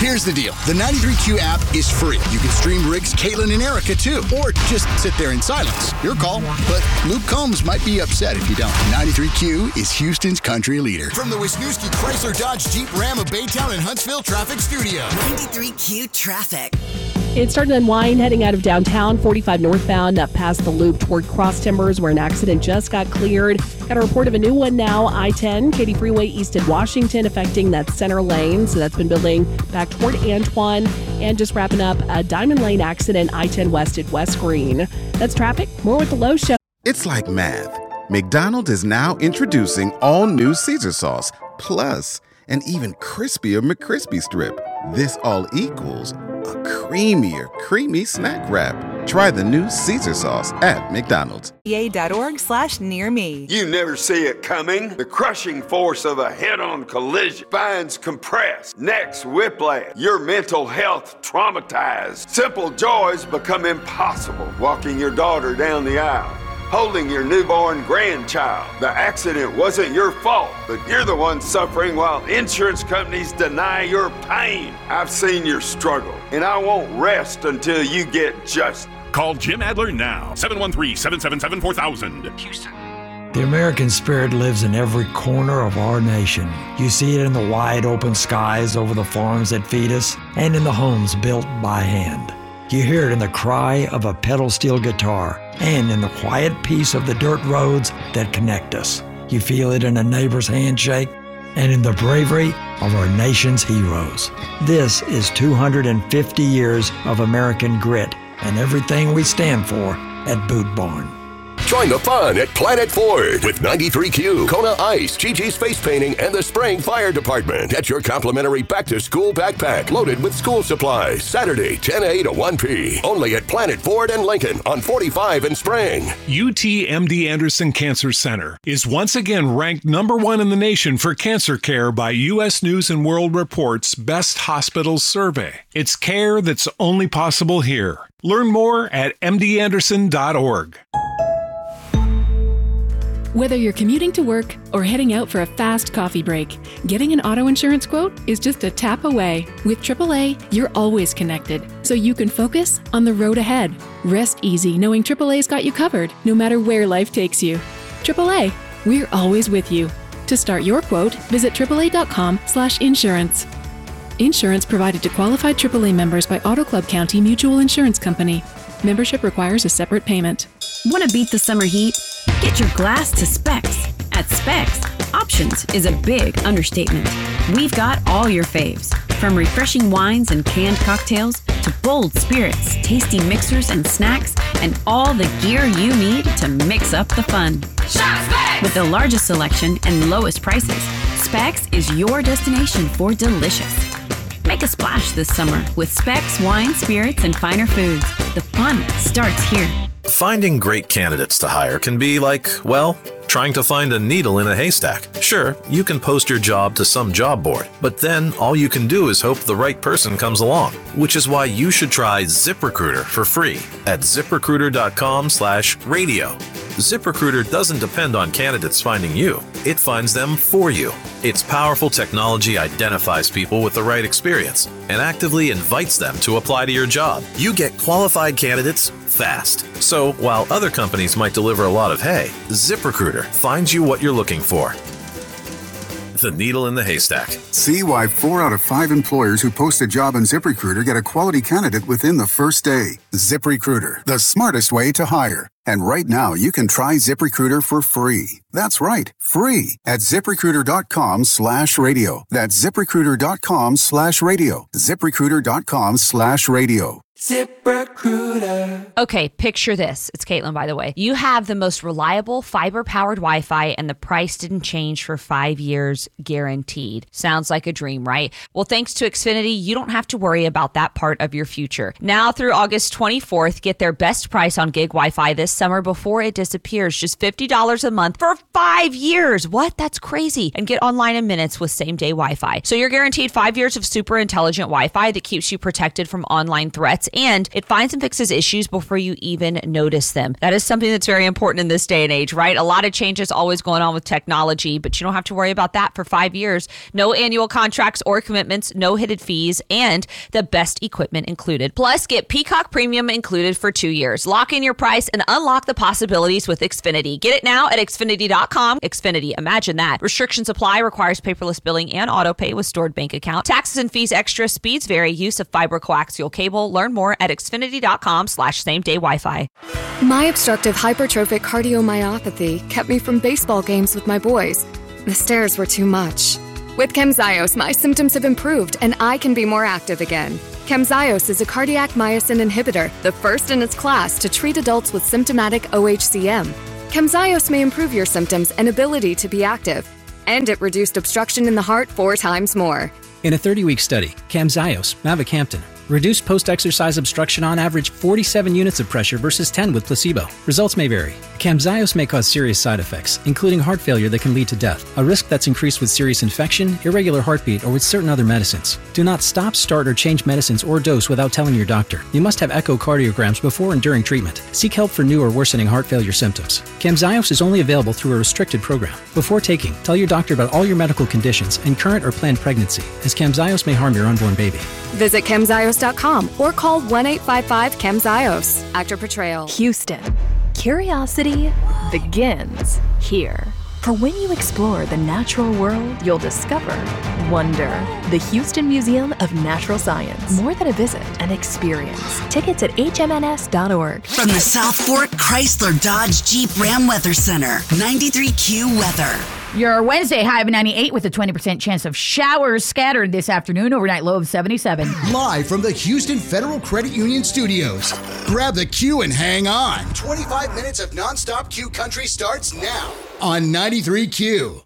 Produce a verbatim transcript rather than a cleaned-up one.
Here's the deal. The ninety-three Q app is free. You can stream Riggs, Caitlin, and Erica, too. Or just sit there in silence. Your call. But Luke Combs might be upset if you don't. ninety-three Q is Houston's country leader. From the Wisniewski Chrysler Dodge Jeep Ram of Baytown and Huntsville Traffic Studio. ninety-three Q Traffic. It's starting to unwind heading out of downtown, forty-five northbound up past the loop toward Cross Timbers where an accident just got cleared. Got a report of a new one now, I ten, Katy Freeway east at Washington, affecting that center lane. So that's been building back toward Antoine. And just wrapping up a Diamond Lane accident, I ten west at West Green. That's traffic. More with the Low Show. It's like math. McDonald's is now introducing all new Caesar sauce, plus an even crispier McCrispy strip. This all equals a creamier, creamy snack wrap. Try the new Caesar sauce at McDonald's. A.org slash near me. You never see it coming. The crushing force of a head-on collision. Spines compressed. Necks whiplash. Your mental health traumatized. Simple joys become impossible. Walking your daughter down the aisle. Holding your newborn grandchild. The accident wasn't your fault, but you're the one suffering while insurance companies deny your pain. I've seen your struggle, and I won't rest until you get justice. Call Jim Adler now. seven one three, seven seven seven, four thousand. Houston. The American spirit lives in every corner of our nation. You see it in the wide open skies over the farms that feed us and in the homes built by hand. You hear it in the cry of a pedal steel guitar and in the quiet peace of the dirt roads that connect us. You feel it in a neighbor's handshake and in the bravery of our nation's heroes. This is two hundred fifty years of American grit and everything we stand for at Boot Barn. Join the fun at Planet Ford with ninety-three Q, Kona Ice, Gigi's Face Painting, and the Spraying Fire Department. Get your complimentary back-to-school backpack loaded with school supplies. Saturday, ten A to one P. Only at Planet Ford and Lincoln on forty-five and Spring. U T M D Anderson Cancer Center is once again ranked number one in the nation for cancer care by U S News and World Report's Best Hospitals Survey. It's care that's only possible here. Learn more at m d anderson dot org. Whether you're commuting to work or heading out for a fast coffee break, getting an auto insurance quote is just a tap away. With triple A, you're always connected, so you can focus on the road ahead. Rest easy knowing triple A's got you covered, no matter where life takes you. triple A, we're always with you. To start your quote, visit triple A dot com slash insurance. Insurance provided to qualified triple A members by Auto Club County Mutual Insurance Company. Membership requires a separate payment. Want to beat the summer heat? Get your glass to Specs. At Specs, options is a big understatement. We've got all your faves, from refreshing wines and canned cocktails to bold spirits, tasty mixers and snacks, and all the gear you need to mix up the fun. Shop Specs! With the largest selection and lowest prices, Specs is your destination for delicious. Make a splash this summer with Specs wine, spirits, and finer foods. The fun starts here. Finding great candidates to hire can be like, well, trying to find a needle in a haystack. Sure, you can post your job to some job board, but then all you can do is hope the right person comes along, which is why you should try ZipRecruiter for free at zip recruiter dot com slash radio. ZipRecruiter doesn't depend on candidates finding you. It finds them for you. Its powerful technology identifies people with the right experience and actively invites them to apply to your job. You get qualified candidates fast. So while other companies might deliver a lot of hay, ZipRecruiter finds you what you're looking for. The needle in the haystack. See why four out of five employers who post a job on ZipRecruiter get a quality candidate within the first day. ZipRecruiter, the smartest way to hire. And right now, you can try ZipRecruiter for free. That's right, free at ZipRecruiter dot com slash radio. That's ZipRecruiter dot com slash radio. ZipRecruiter dot com slash radio. ZipRecruiter. Okay, picture this. It's Caitlin, by the way. You have the most reliable fiber-powered Wi-Fi, and the price didn't change for five years, guaranteed. Sounds like a dream, right? Well, thanks to Xfinity, you don't have to worry about that part of your future. Now through August twenty-fourth, get their best price on gig Wi-Fi this summer before it disappears. Just fifty dollars a month for five years. What? That's crazy. And get online in minutes with same-day Wi-Fi. So you're guaranteed five years of super intelligent Wi-Fi that keeps you protected from online threats robots, and it finds and fixes issues before you even notice them. That is something that's very important in this day and age, right? A lot of changes always going on with technology, but you don't have to worry about that for five years. No annual contracts or commitments, no hidden fees, and the best equipment included. Plus, get Peacock Premium included for two years. Lock in your price and unlock the possibilities with Xfinity. Get it now at Xfinity dot com. Xfinity, imagine that. Restrictions apply, requires paperless billing and auto pay with stored bank account. Taxes and fees extra, speeds vary, use of fiber coaxial cable. Learn more at Xfinity dot com slash same day Wi-Fi. My obstructive hypertrophic cardiomyopathy kept me from baseball games with my boys. The stairs were too much. With Camzyos, my symptoms have improved and I can be more active again. Camzyos is a cardiac myosin inhibitor, the first in its class to treat adults with symptomatic O H C M. Camzyos may improve your symptoms and ability to be active, and it reduced obstruction in the heart four times more. In a thirty-week study, Camzyos, mavacamten, reduced post-exercise obstruction on average forty-seven units of pressure versus ten with placebo. Results may vary. Camzyos may cause serious side effects, including heart failure that can lead to death, a risk that's increased with serious infection, irregular heartbeat, or with certain other medicines. Do not stop, start, or change medicines or dose without telling your doctor. You must have echocardiograms before and during treatment. Seek help for new or worsening heart failure symptoms. Camzyos is only available through a restricted program. Before taking, tell your doctor about all your medical conditions and current or planned pregnancy, as Camzyos may harm your unborn baby. Visit Camzyos dot com or call one eight five five Camzyos. Actor portrayal. Houston. Curiosity begins here. For when you explore the natural world, you'll discover wonder. The Houston Museum of Natural Science. More than a visit, an experience. Tickets at H M N S dot org. From the South Fork Chrysler Dodge Jeep Ram Weather Center, ninety-three Q weather. Your Wednesday high of ninety-eight with a twenty percent chance of showers scattered this afternoon. Overnight low of seventy-seven. Live from the Houston Federal Credit Union Studios. Grab the Q and hang on. twenty-five minutes of nonstop Q country starts now on ninety-three Q.